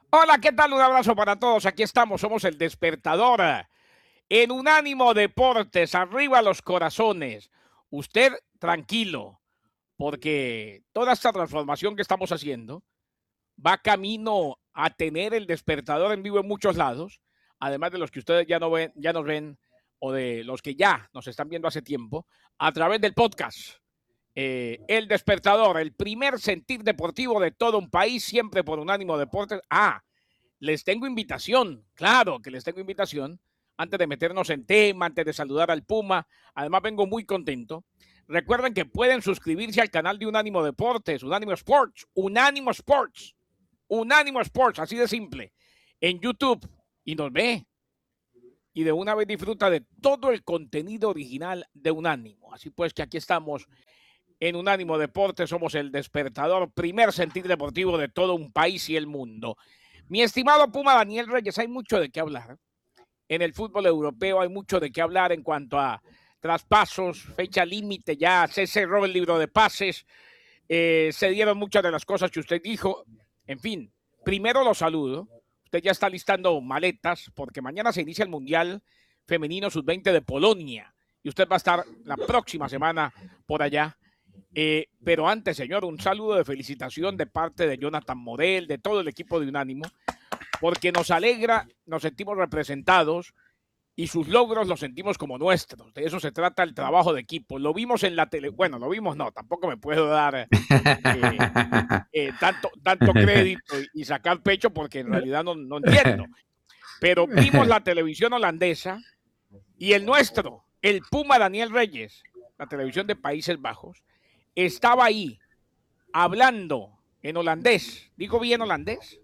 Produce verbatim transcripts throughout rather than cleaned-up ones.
Hola, ¿qué tal? Un abrazo para todos. Aquí estamos, somos el despertador. En Unánimo Deportes, arriba los corazones. Usted tranquilo, porque toda esta transformación que estamos haciendo va camino a tener el despertador en vivo en muchos lados, además de los que ustedes ya no ven, ya nos ven, o de los que ya nos están viendo hace tiempo, a través del podcast. Eh, el Despertador, el primer sentir deportivo de todo un país, siempre por Unánimo Deportes. Ah, les tengo invitación, claro que les tengo invitación, antes de meternos en tema, antes de saludar al Puma. Además, vengo muy contento. Recuerden que pueden suscribirse al canal de Unánimo Deportes, Unánimo Sports, Unánimo Sports, Unánimo Sports, así de simple, en YouTube, y nos ve. Y de una vez disfruta de todo el contenido original de Unánimo. Así pues que aquí estamos en Unánimo Deportes, somos el despertador, primer sentir deportivo de todo un país y el mundo. Mi estimado Puma Daniel Reyes, hay mucho de qué hablar. En el fútbol europeo hay mucho de qué hablar en cuanto a traspasos, fecha límite, ya se cerró el libro de pases, eh, se dieron muchas de las cosas que usted dijo. En fin, primero lo saludo. Usted ya está listando maletas porque mañana se inicia el Mundial Femenino sub veinte de Polonia y usted va a estar la próxima semana por allá. Eh, pero antes, señor, un saludo de felicitación de parte de Jonathan Morel, de todo el equipo de Unánimo, porque nos alegra, nos sentimos representados y sus logros los sentimos como nuestros. De eso se trata el trabajo de equipo. Lo vimos en la tele, bueno, lo vimos no, tampoco me puedo dar eh, eh, tanto, tanto crédito y, y sacar pecho porque en realidad no, no entiendo. Pero vimos la televisión holandesa y el nuestro, el Puma Daniel Reyes, la televisión de Países Bajos, estaba ahí hablando en holandés. ¿Digo bien holandés?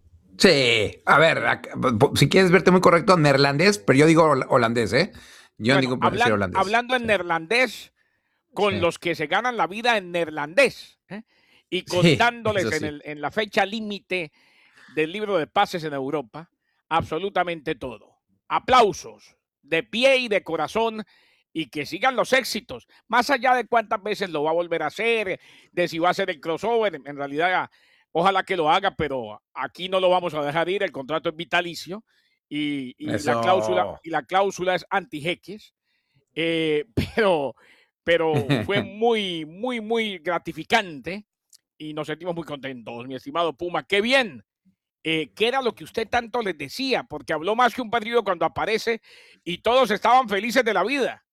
Sí, a ver, ac- po- si quieres verte muy correcto, neerlandés, pero yo digo hol- holandés, ¿eh? Yo Bueno, digo, prefiero hablan, holandés. hablando en Sí, neerlandés con sí, los que se ganan la vida en neerlandés, ¿eh? Y sí, contándoles eso en, sí. el, en la fecha límite del libro de pases en Europa absolutamente todo. Aplausos de pie y de corazón y que sigan los éxitos, más allá de cuántas veces lo va a volver a hacer, de si va a hacer el crossover, en realidad ojalá que lo haga, pero aquí no lo vamos a dejar ir, el contrato es vitalicio y, y la cláusula Eso. y la cláusula es anti-jeques, eh, pero, pero fue muy, muy, muy gratificante y nos sentimos muy contentos, mi estimado Puma. ¡Qué bien! Eh, ¿Qué era lo que usted tanto les decía? Porque habló más que un perdido cuando aparece y todos estaban felices de la vida.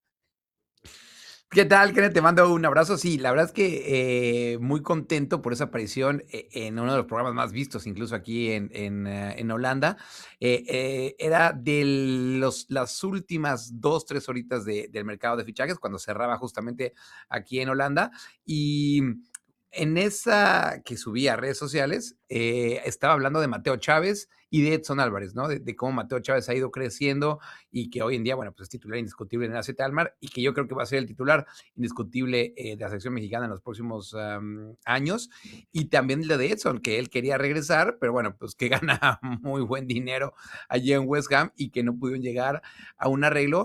¿Qué tal, Kenneth? Te mando un abrazo. Sí, la verdad es que eh, muy contento por esa aparición eh, en uno de los programas más vistos, incluso aquí en, en, eh, en Holanda. Eh, eh, era de los, las últimas dos, tres horitas de- del mercado de fichajes, cuando cerraba justamente aquí en Holanda. Y en esa que subí a redes sociales, eh, estaba hablando de Mateo Chávez y de Edson Álvarez, ¿no? De, de cómo Mateo Chávez ha ido creciendo y que hoy en día, bueno, pues es titular indiscutible en el A Z Almar y que yo creo que va a ser el titular indiscutible eh, de la selección mexicana en los próximos um, años. Y también lo de Edson, que él quería regresar, pero bueno, pues que gana muy buen dinero allí en West Ham y que no pudieron llegar a un arreglo.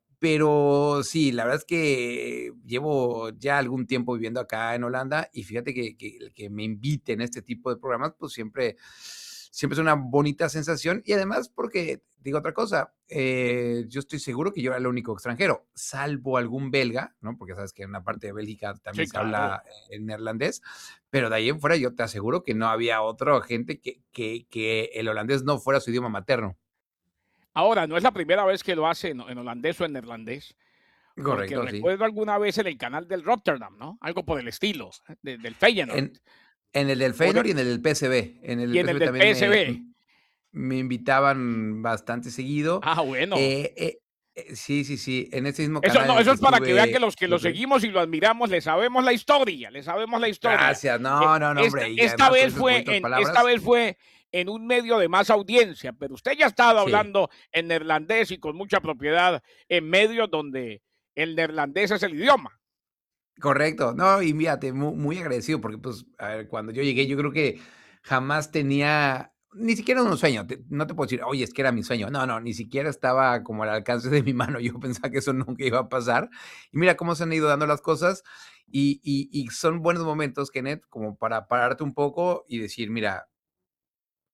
Pero sí, la verdad es que llevo ya algún tiempo viviendo acá en Holanda y fíjate que, que, que me inviten a este tipo de programas, pues siempre, siempre es una bonita sensación y además porque, digo otra cosa, eh, yo estoy seguro que yo era el único extranjero, salvo algún belga, ¿no? Porque sabes que en una parte de Bélgica también Sí, se habla claro. en neerlandés, pero de ahí en fuera yo te aseguro que no había otra gente que, que, que el holandés no fuera su idioma materno. Ahora, no es la primera vez que lo hace en, en holandés o en neerlandés, porque Correcto, sí. recuerdo alguna vez en el canal del Rotterdam, ¿no? Algo por el estilo, ¿eh? de, del Feyenoord. En, en el del O de, Feyenoord y en el del P S V. En el y del en el P S V del también me, P S V. me invitaban bastante seguido. Ah, bueno. Eh, eh, eh, sí, sí, sí. En ese mismo Eso, canal no, en el eso que es para que vean que estuve. los que lo seguimos y lo admiramos le sabemos la historia, le sabemos la historia. Gracias. Eh, No, no, no, esta, hombre. Y esta además con vez esas fue bonitas en esta palabras. vez fue en un medio de más audiencia, pero usted ya ha estado Sí, hablando en neerlandés y con mucha propiedad en medios donde el neerlandés es el idioma. correcto. No, y fíjate, muy, muy agradecido porque, pues, a ver, cuando yo llegué, yo creo que jamás tenía. Ni siquiera un sueño, te- no te puedo decir, oye, es que era mi sueño. No, no, ni siquiera estaba como al alcance de mi mano. Yo pensaba que eso nunca iba a pasar. Y mira cómo se han ido dando las cosas. Y, y, y son buenos momentos, Kenneth, como para pararte un poco y decir, mira,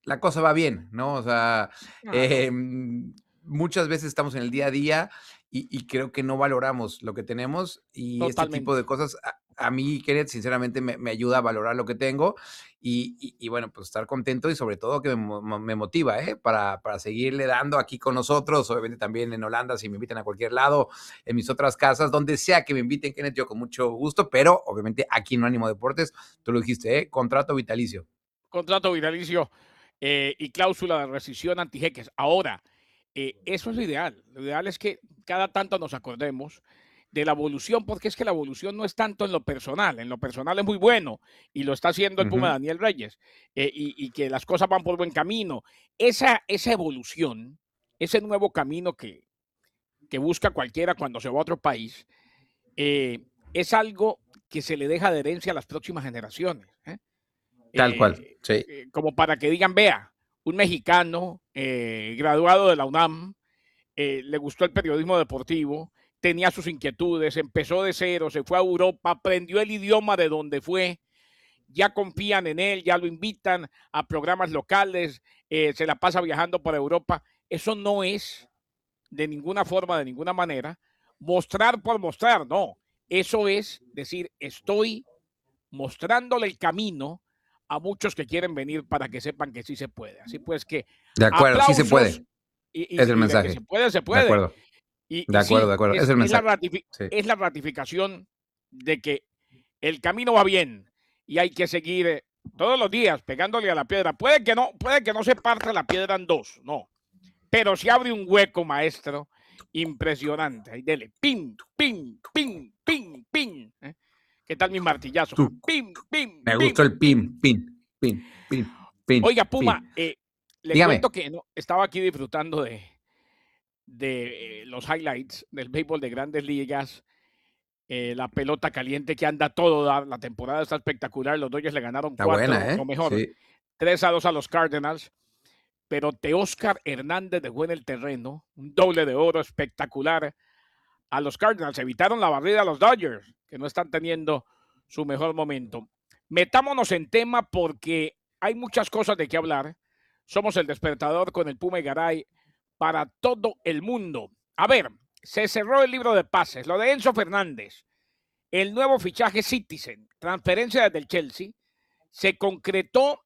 la cosa va bien, ¿no? O sea, Claro, em, muchas veces estamos en el día a día y y creo que no valoramos lo que tenemos, y este tipo de totalmente. cosas a a mí, Kenneth, sinceramente me me ayuda a valorar lo que tengo y y y bueno, pues estar contento y sobre todo que me mo mo me motiva, ¿eh? Para para seguirle dando aquí con nosotros, obviamente también en Holanda, si me invitan a cualquier lado, en mis otras casas, donde sea que me inviten, Kenneth, yo con mucho gusto, pero obviamente aquí en Ánimo Deportes, tú lo dijiste, ¿eh? Contrato vitalicio. Contrato vitalicio eh, y cláusula de rescisión antijeques. Ahora, eh, eso es lo ideal. Lo ideal es que cada tanto nos acordemos de la evolución, porque es que la evolución no es tanto en lo personal. En lo personal es muy bueno y lo está haciendo el Puma Ujú. Daniel Reyes, eh, y, y que las cosas van por buen camino. Esa, esa evolución, ese nuevo camino que, que busca cualquiera cuando se va a otro país, eh, es algo que se le deja de herencia a las próximas generaciones. ¿Eh? Tal cual, eh, sí. eh, como para que digan, vea, un mexicano eh, graduado de la UNAM, eh, le gustó el periodismo deportivo, tenía sus inquietudes, empezó de cero, se fue a Europa, aprendió el idioma de donde fue, ya confían en él, ya lo invitan a programas locales, eh, se la pasa viajando por Europa. Eso no es de ninguna forma, de ninguna manera, mostrar por mostrar, no. Eso es decir, estoy mostrándole el camino a muchos que quieren venir para que sepan que sí se puede. Así pues que De acuerdo, sí se aplausos puede, y, es el y, y de que se mensaje. puede, se De puede. acuerdo, Y, de y acuerdo, de sí, acuerdo, es es, el es, la mensaje. ratifi Sí. es la ratificación de que el camino va bien y hay que seguir eh, todos los días pegándole a la piedra. Puede que no, puede que no se parta la piedra en dos, no, pero se abre un hueco, maestro, impresionante. Ahí dele, pin, pin, pin, pin, pin. ¿eh? ¿Qué tal mi martillazo? Tú, Pin, pin, me gustó pin, el pin. pin, pin, pin, pin, pin, Oiga, Puma, pin. eh, le cuento Dígame. que no, estaba aquí disfrutando de, de eh, los highlights del béisbol de Grandes Ligas, eh, la pelota caliente que anda todo, la, la temporada está espectacular, los Dodgers le ganaron Está cuatro, buena, o ¿eh? mejor, Sí. tres a dos a los Cardinals, pero Teóscar Hernández dejó en el terreno un doble de oro espectacular a los Cardinals, evitaron la barrida a los Dodgers, que no están teniendo su mejor momento. Metámonos en tema porque hay muchas cosas de qué hablar. Somos el despertador con el Puma y Garay para todo el mundo. A ver, se cerró el libro de pases, lo de Enzo Fernández, el nuevo fichaje Citizen, transferencia desde el Chelsea, se concretó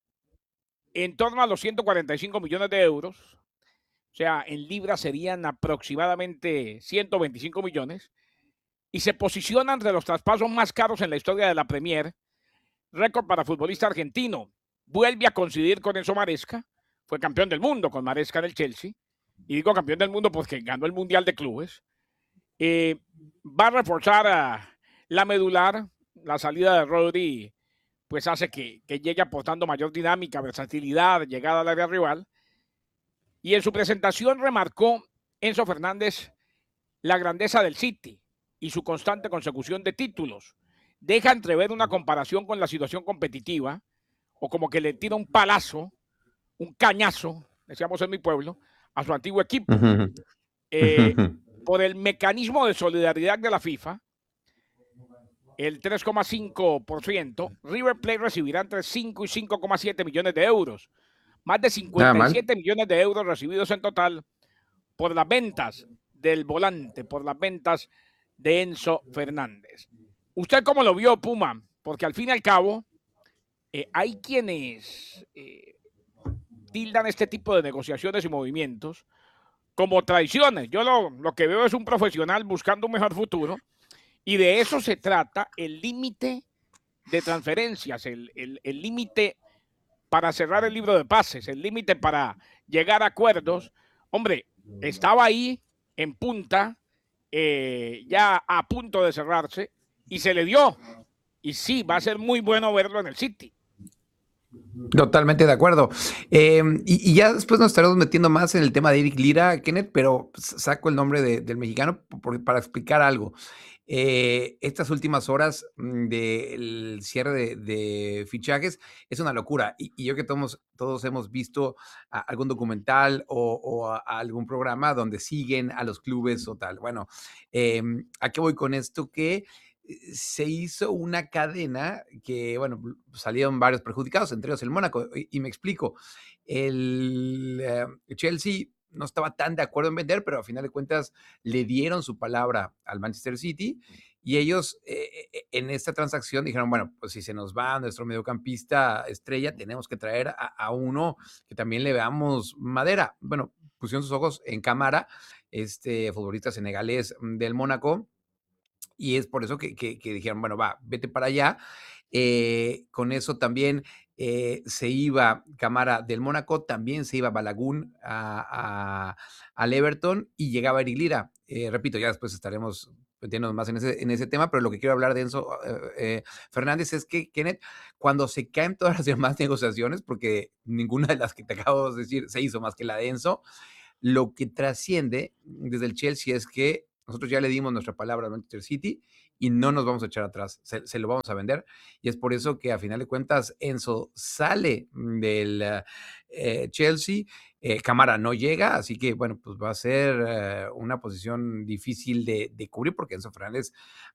en torno a los ciento cuarenta y cinco millones de euros, o sea, en libras serían aproximadamente ciento veinticinco millones, y se posiciona entre los traspasos más caros en la historia de la Premier, récord para futbolista argentino. Vuelve a coincidir con Enzo Maresca, fue campeón del mundo con Maresca en el Chelsea, y digo campeón del mundo porque ganó el Mundial de Clubes. Eh, va a reforzar a la medular, la salida de Rodri, pues hace que, que llegue aportando mayor dinámica, versatilidad, llegada al área rival. Y en su presentación remarcó Enzo Fernández la grandeza del City y su constante consecución de títulos. Deja entrever una comparación con la situación competitiva, o como que le tira un palazo, un cañazo, decíamos en mi pueblo, a su antiguo equipo. Ujú, Eh, ujú. por el mecanismo de solidaridad de la FIFA, el tres coma cinco por ciento, River Plate recibirá entre cinco y cinco coma siete millones de euros. Más de Nada cincuenta y mal. siete millones de euros recibidos en total por las ventas del volante, por las ventas de Enzo Fernández. ¿Usted cómo lo vio, Puma? Porque al fin y al cabo, eh, hay quienes eh, tildan este tipo de negociaciones y movimientos como traiciones. Yo lo, lo que veo es un profesional buscando un mejor futuro, y de eso se trata el límite de transferencias, el el, el límite para cerrar el libro de pases, el límite para llegar a acuerdos. Hombre, estaba ahí en punta, eh, ya a punto de cerrarse, y se le dio. Y sí, va a ser muy bueno verlo en el City. Totalmente de acuerdo. Em, y, y ya después nos estaremos metiendo más en el tema de Eric Lira, Kenneth, pero s- saco el nombre de- del mexicano por- para explicar algo. Eh, estas últimas horas mm, del cierre de, de fichajes es una locura. Y, y yo que todos, todos hemos visto a- algún documental o, o a- a algún programa donde siguen a los clubes o tal. Bueno, em, ¿a qué voy con esto? Que se hizo una cadena que, bueno, salieron varios perjudicados, entre ellos el Mónaco. Y, y me explico, el uh, Chelsea no estaba tan de acuerdo en vender, pero a final de cuentas le dieron su palabra al Manchester City y ellos eh, en esta transacción dijeron, bueno, pues si se nos va nuestro mediocampista estrella, tenemos que traer a, a uno que también le veamos madera. Bueno, pusieron sus ojos en Cámara, este futbolista senegalés del Mónaco, y es por eso que, que, que dijeron, bueno, va, vete para allá. Eh, con eso también eh, se iba Camara del Mónaco, también se iba Balagun a, a, al Everton y llegaba Eric Lira. Eh, repito, ya después estaremos metiéndonos más en ese, en ese tema, pero lo que quiero hablar de Enzo eh, eh, Fernández es que, Kenneth, cuando se caen todas las demás negociaciones, porque ninguna de las que te acabo de decir se hizo más que la de Enzo, lo que trasciende desde el Chelsea es que nosotros ya le dimos nuestra palabra al Manchester City y no nos vamos a echar atrás, se, se lo vamos a vender. Y es por eso que a final de cuentas Enzo sale del eh, Chelsea, eh, Cámara no llega, así que bueno, pues va a ser eh, una posición difícil de, de cubrir porque Enzo Fernández